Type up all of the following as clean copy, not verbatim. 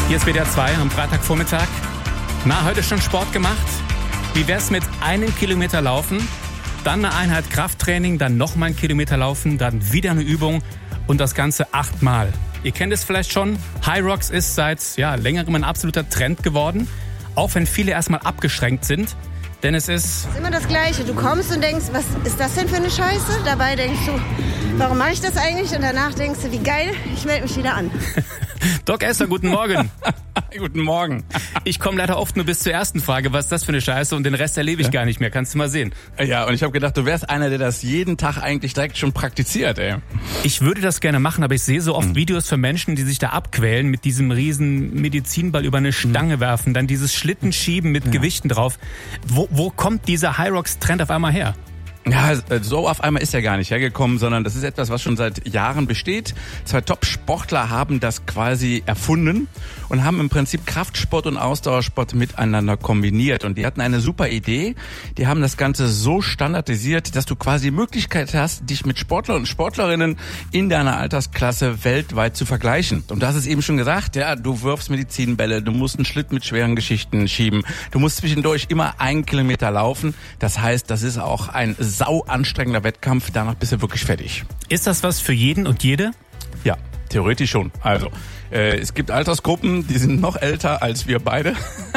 Hier ist WDR 2 am Freitagvormittag. Na, heute schon Sport gemacht? Wie wär's mit 1 Kilometer laufen, dann eine Einheit Krafttraining, dann nochmal 1 Kilometer laufen, dann wieder eine Übung und das Ganze 8-mal. Ihr kennt es vielleicht schon, Hyrox ist seit längerem ein absoluter Trend geworden, auch wenn viele erstmal abgeschränkt sind. Denn es ist immer das Gleiche. Du kommst und denkst, was ist das denn für eine Scheiße? Dabei denkst du, warum mache ich das eigentlich? Und danach denkst du, wie geil, ich melde mich wieder an. Doc Esser, guten Morgen. Guten Morgen. Ich komme leider oft nur bis zur ersten Frage, was ist das für eine Scheiße? Und den Rest erlebe ich gar nicht mehr. Kannst du mal sehen. Ja, und ich habe gedacht, du wärst einer, der das jeden Tag eigentlich direkt schon praktiziert, ey. Ich würde das gerne machen, aber ich sehe so oft Videos von Menschen, die sich da abquälen, mit diesem riesen Medizinball über eine Stange werfen, dann dieses Schlittenschieben mit Gewichten drauf. Wo kommt dieser Hyrox-Trend auf einmal her? Ja, so auf einmal ist er gar nicht hergekommen, sondern das ist etwas, was schon seit Jahren besteht. 2 Top-Sportler haben das quasi erfunden und haben im Prinzip Kraftsport und Ausdauersport miteinander kombiniert. Und die hatten eine super Idee. Die haben das Ganze so standardisiert, dass du quasi die Möglichkeit hast, dich mit Sportler und Sportlerinnen in deiner Altersklasse weltweit zu vergleichen. Und du hast es eben schon gesagt, ja, du wirfst Medizinbälle, du musst einen Schlitt mit schweren Geschichten schieben, du musst zwischendurch immer 1 Kilometer laufen. Das heißt, das ist auch ein sau anstrengender Wettkampf, danach bist du wirklich fertig. Ist das was für jeden und jede? Ja, theoretisch schon. Also, es gibt Altersgruppen, die sind noch älter als wir beide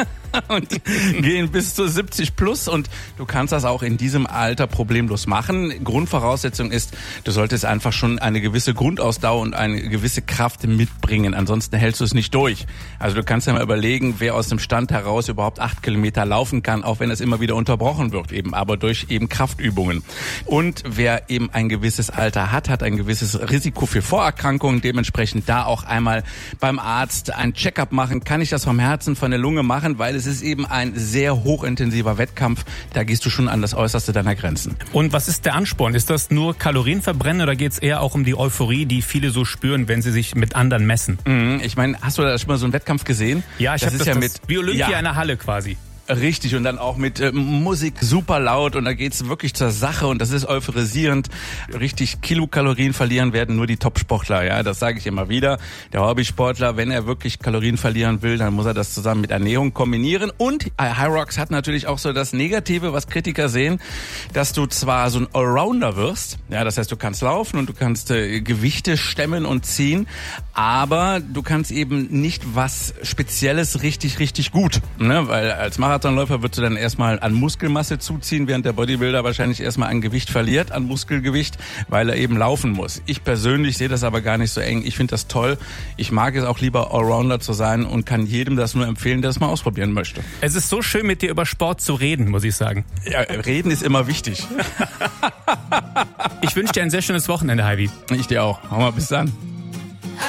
und gehen bis zu 70 plus und du kannst das auch in diesem Alter problemlos machen. Grundvoraussetzung ist, du solltest einfach schon eine gewisse Grundausdauer und eine gewisse Kraft mitbringen, ansonsten hältst du es nicht durch. Also du kannst ja mal überlegen, wer aus dem Stand heraus überhaupt 8 Kilometer laufen kann, auch wenn es immer wieder unterbrochen wird, eben aber durch eben Kraftübungen. Und wer eben ein gewisses Alter hat ein gewisses Risiko für Vorerkrankungen, dementsprechend da auch einmal beim Arzt ein Check-up machen. Kann ich das vom Herzen, von der Lunge machen, weil es ist eben ein sehr hochintensiver Wettkampf. Da gehst du schon an das Äußerste deiner Grenzen. Und was ist der Ansporn? Ist das nur Kalorienverbrennen oder geht es eher auch um die Euphorie, die viele so spüren, wenn sie sich mit anderen messen? Ich meine, hast du da schon mal so einen Wettkampf gesehen? Ja, ich habe das wie Olympia in der Halle quasi. Richtig, und dann auch mit Musik super laut und da geht's wirklich zur Sache und das ist euphorisierend. Richtig Kilokalorien verlieren werden nur die Topsportler, ja, das sage ich immer wieder. Der Hobbysportler, wenn er wirklich Kalorien verlieren will, dann muss er das zusammen mit Ernährung kombinieren. Und Hyrox hat natürlich auch so das Negative, was Kritiker sehen, dass du zwar so ein Allrounder wirst, ja, das heißt, du kannst laufen und du kannst Gewichte stemmen und ziehen, aber du kannst eben nicht was Spezielles richtig gut, ne, weil als Marathonläufer würdest du dann erstmal an Muskelmasse zuziehen, während der Bodybuilder wahrscheinlich erstmal an Gewicht verliert, an Muskelgewicht, weil er eben laufen muss. Ich persönlich sehe das aber gar nicht so eng. Ich finde das toll. Ich mag es auch lieber Allrounder zu sein und kann jedem das nur empfehlen, der es mal ausprobieren möchte. Es ist so schön, mit dir über Sport zu reden, muss ich sagen. Ja, reden ist immer wichtig. Ich wünsche dir ein sehr schönes Wochenende, Heidi. Ich dir auch. Hau mal, bis dann.